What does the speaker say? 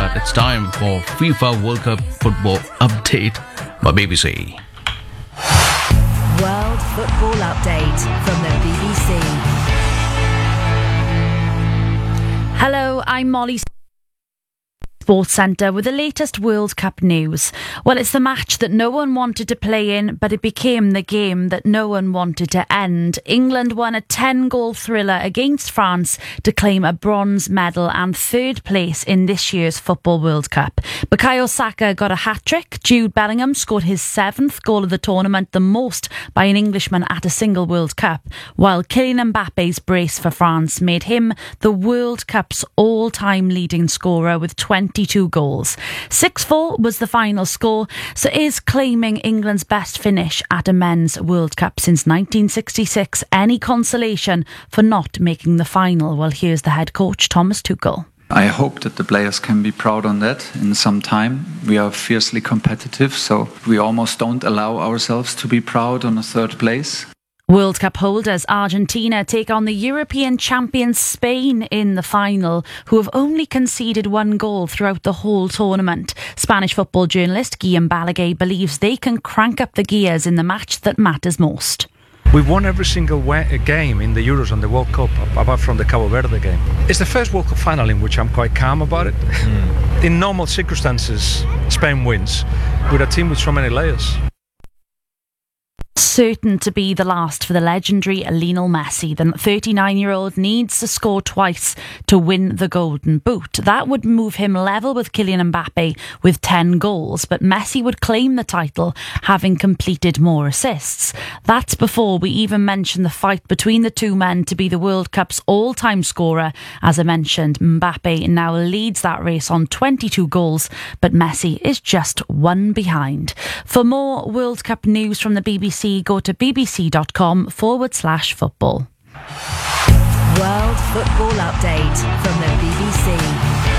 that it's time for FIFA World Cup football update by BBC. World Football Update from the BBC. Hello, I'm Molly Sports Centre with the latest World Cup news. Well, it's the match that no one wanted to play in, but it became the game that no one wanted to end. England won a 10-goal thriller against France to claim a bronze medal and third place in this year's Football World Cup. Bukayo Saka got a hat-trick. Jude Bellingham scored his 7th goal of the tournament, the most by an Englishman at a single World Cup, while Kylian Mbappe's brace for France made him the World Cup's all-time leading scorer with 22 goals. 6-4 was the final score, so is claiming England's best finish at a men's World Cup since 1966 any consolation for not making the final? Well, here's the head coach, Thomas Tuchel. I hope that the players can be proud on that in some time. We are fiercely competitive, so we almost don't allow ourselves to be proud on a third place. World Cup holders Argentina take on the European champions Spain in the final, who have only conceded 1 goal throughout the whole tournament. Spanish football journalist Guillem Balaguer believes they can crank up the gears in the match that matters most. We've won every single game in the Euros and the World Cup, apart from the Cabo Verde game. It's the first World Cup final in which I'm quite calm about it. In normal circumstances, Spain wins, with a team with so many layers. Certain to be the last for the legendary Lionel Messi. The 39-year-old needs to score twice to win the Golden Boot. That would move him level with Kylian Mbappe with 10 goals, but Messi would claim the title, having completed more assists. That's before we even mention the fight between the two men to be the World Cup's all-time scorer. As I mentioned, Mbappe now leads that race on 22 goals, but Messi is just 1 behind. For more World Cup news from the BBC, go to bbc.com/football. World Football Update from the BBC.